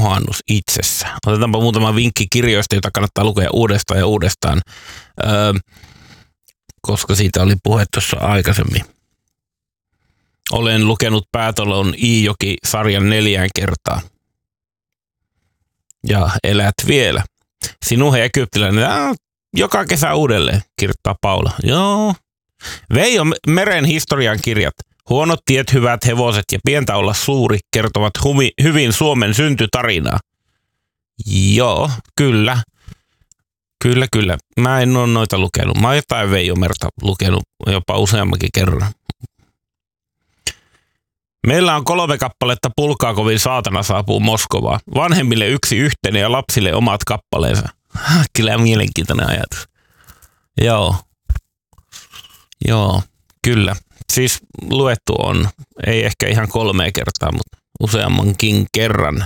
uhannus itsessä. Otetaanpa muutama vinkki kirjoista, jota kannattaa lukea uudestaan ja uudestaan, koska siitä oli puhe tuossa aikaisemmin. Olen lukenut Päätalon Iijoki-sarjan 4 kertaa. Ja elät vielä. Sinuhe Egyptiläinen. Joka kesä uudelleen, kirjoittaa Paula. Joo. Veijo Meren historian kirjat. Huonot tiet, hyvät hevoset ja pientä olla suuri kertovat hyvin Suomen syntytarinaa. Joo, kyllä. Kyllä. Mä en ole noita lukenut. Mä oon jotain Veijo Merta lukenut jopa useammankin kerran. Meillä on 3 kappaletta Pulkaakovin Saatana saapuu Moskovaan. Vanhemmille yksi yhteinen ja lapsille omat kappaleensa. Kyllä mielenkiintoinen ajatus. Joo, kyllä. Siis luettu on, ei ehkä ihan 3 kertaa, mutta useammankin kerran.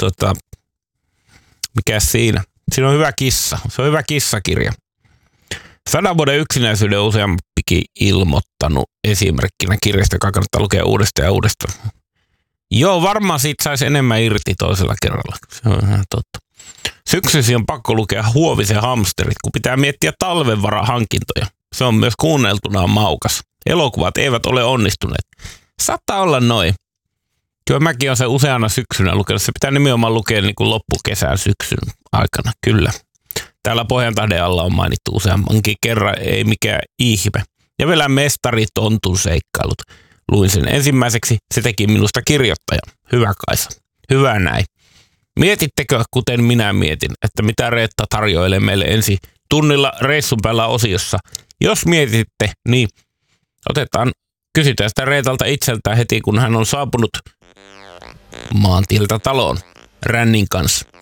Mikä siinä? Siinä on hyvä kissa. Se on hyvä kissakirja. 100 vuoden yksinäisyyden useampikin ilmoittanut esimerkkinä kirjasta, joka kannattaa lukea uudestaan ja uudestaan. Joo, varmaan siitä saisi enemmän irti toisella kerralla. Se on ihan totta. Syksysi on pakko lukea Huovisen hamsterit, kun pitää miettiä talvenvarahankintoja. Se on myös kuunneltuna maukas. Elokuvat eivät ole onnistuneet. Saattaa olla noin. Kyllä mäkin olen se useana syksynä lukenut. Se pitää nimenomaan lukea niin kuin loppukesän syksyn aikana, kyllä. Täällä Pohjantahden alla on mainittu useammankin kerran, ei mikään ihme. Ja vielä Mestari Tontun seikkailut. Luin sen ensimmäiseksi, se teki minusta kirjoittaja. Hyvä Kaisa, hyvä näin. Mietittekö, kuten minä mietin, että mitä Reetta tarjoilee meille ensi tunnilla reissun päällä osiossa? Jos mietitte, niin kysytään sitä Reetalta itseltään heti, kun hän on saapunut maantieltä taloon Rännin kanssa.